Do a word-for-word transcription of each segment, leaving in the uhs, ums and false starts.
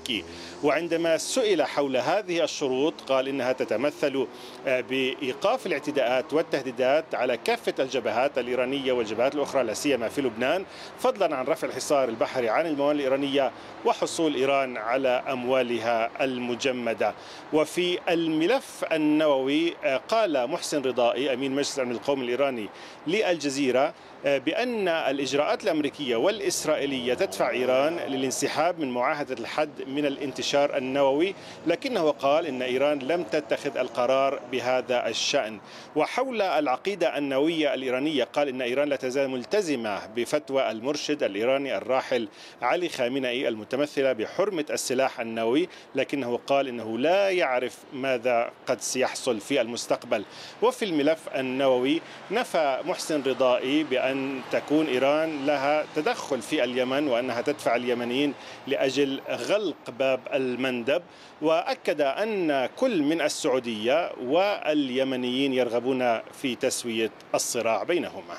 الأمريكي. وعندما سئل حول هذه الشروط قال إنها تتمثل بإيقاف الاعتداءات والتهديدات على كافة الجبهات الإيرانية والجبهات الأخرى لا سيما في لبنان، فضلا عن رفع الحصار البحري عن الموانئ الإيرانية وحصول إيران على أموالها المجمدة. وفي الملف النووي قال محسن رضائي أمين مجلس الأمن القومي الإيراني للجزيرة بأن الإجراءات الأمريكية والإسرائيلية تدفع إيران للانسحاب من معاهدة الحد من الانتشار النووي، لكنه قال إن إيران لم تتخذ القرار بهذا الشأن. وحول العقيدة النووية الإيرانية قال إن إيران لا تزال ملتزمة بفتوى المرشد الإيراني الراحل علي خامنئي المتمثلة بحرمة السلاح النووي، لكنه قال إنه لا يعرف ماذا قد سيحصل في المستقبل. وفي الملف النووي نفى محسن رضائي بأن أن تكون إيران لها تدخل في اليمن وأنها تدفع اليمنيين لأجل غلق باب المندب، وأكد أن كل من السعودية واليمنيين يرغبون في تسوية الصراع بينهما.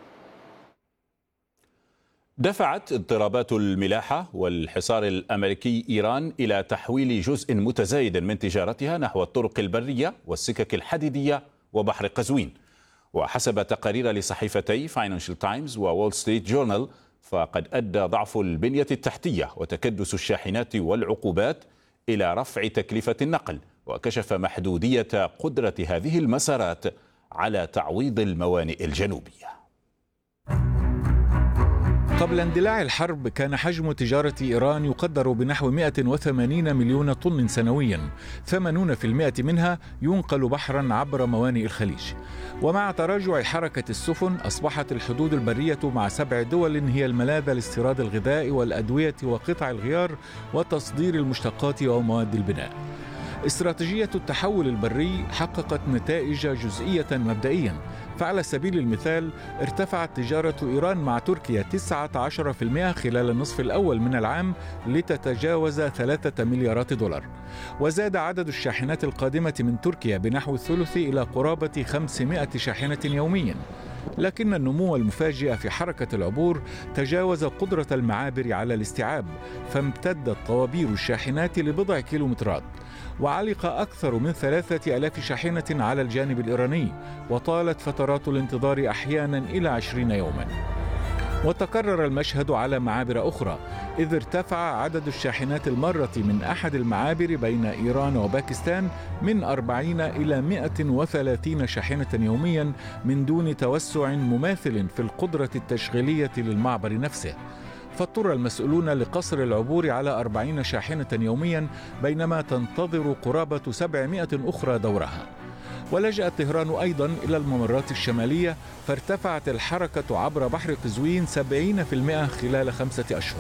دفعت اضطرابات الملاحة والحصار الأمريكي إيران إلى تحويل جزء متزايد من تجارتها نحو الطرق البرية والسكك الحديدية وبحر قزوين. وحسب تقارير لصحيفتي فاينانشال تايمز وول ستريت جورنال، فقد أدى ضعف البنية التحتية وتكدس الشاحنات والعقوبات إلى رفع تكلفة النقل، وكشف محدودية قدرة هذه المسارات على تعويض الموانئ الجنوبية. قبل اندلاع الحرب كان حجم تجارة إيران يقدر بنحو مئة وثمانين مليون طن سنويا، ثمانين بالمئة منها ينقل بحرا عبر موانئ الخليج. ومع تراجع حركة السفن أصبحت الحدود البرية مع سبع دول هي الملاذ لاستيراد الغذاء والأدوية وقطع الغيار وتصدير المشتقات ومواد البناء. استراتيجية التحول البري حققت نتائج جزئية مبدئيا، فعلى سبيل المثال ارتفعت تجارة إيران مع تركيا تسعة عشر بالمئة خلال النصف الأول من العام لتتجاوز ثلاثة مليارات دولار، وزاد عدد الشاحنات القادمة من تركيا بنحو الثلث إلى قرابة خمسمئة شاحنة يوميا. لكن النمو المفاجئ في حركة العبور تجاوز قدرة المعابر على الاستيعاب، فامتدت طوابير الشاحنات لبضع كيلومترات، وعلق أكثر من ثلاثة آلاف شاحنة على الجانب الإيراني، وطالت فترات الانتظار أحيانا إلى عشرين يوما. وتكرر المشهد على معابر أخرى، إذ ارتفع عدد الشاحنات المارة من أحد المعابر بين إيران وباكستان من أربعين إلى مئة وثلاثين شاحنة يوميا من دون توسع مماثل في القدرة التشغيلية للمعبر نفسه. فاضطر المسؤولون لقصر العبور على أربعين شاحنة يوميا، بينما تنتظر قرابة سبعمئة أخرى دورها. ولجأت طهران أيضا إلى الممرات الشمالية، فارتفعت الحركة عبر بحر قزوين سبعين بالمئة خلال خمسة أشهر.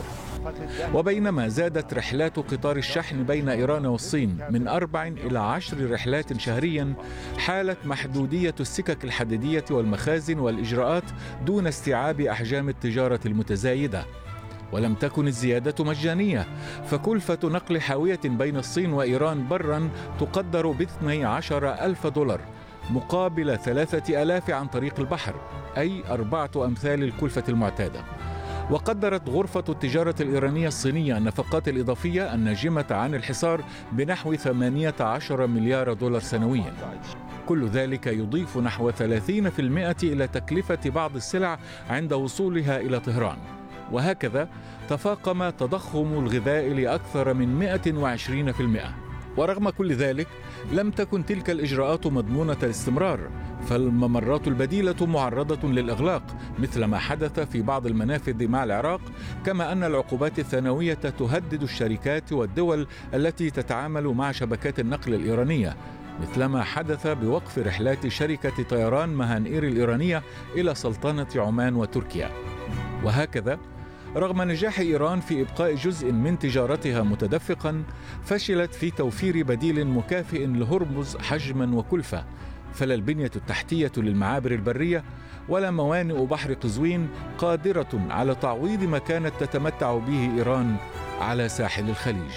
وبينما زادت رحلات قطار الشحن بين إيران والصين من أربع إلى عشر رحلات شهريا، حالت محدودية السكك الحديدية والمخازن والإجراءات دون استيعاب أحجام التجارة المتزايدة. ولم تكن الزيادة مجانية، فكلفة نقل حاوية بين الصين وإيران برا تقدر باثني عشر ألف دولار مقابل ثلاثة آلاف عن طريق البحر، أي أربعة أمثال الكلفة المعتادة. وقدرت غرفة التجارة الإيرانية الصينية النفقات الإضافية الناجمة عن الحصار بنحو ثمانية عشر مليار دولار سنويا. كل ذلك يضيف نحو ثلاثين بالمئة إلى تكلفة بعض السلع عند وصولها إلى طهران. وهكذا تفاقم تضخم الغذاء لأكثر من مئة وعشرين بالمئة. ورغم كل ذلك لم تكن تلك الإجراءات مضمونة الاستمرار، فالممرات البديلة معرضة للإغلاق مثل ما حدث في بعض المنافذ مع العراق، كما أن العقوبات الثانوية تهدد الشركات والدول التي تتعامل مع شبكات النقل الإيرانية، مثلما حدث بوقف رحلات شركة طيران مهان إير الإيرانية إلى سلطنة عمان وتركيا. وهكذا رغم نجاح إيران في إبقاء جزء من تجارتها متدفقا، فشلت في توفير بديل مكافئ لهرمز حجما وكلفة، فلا البنية التحتية للمعابر البرية ولا موانئ بحر قزوين قادرة على تعويض ما كانت تتمتع به إيران على ساحل الخليج.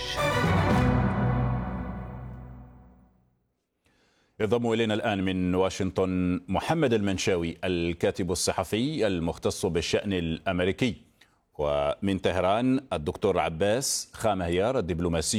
ينضم إلينا الآن من واشنطن محمد المنشاوي الكاتب الصحفي المختص بالشأن الأمريكي، ومن طهران الدكتور عباس خامهيار الدبلوماسي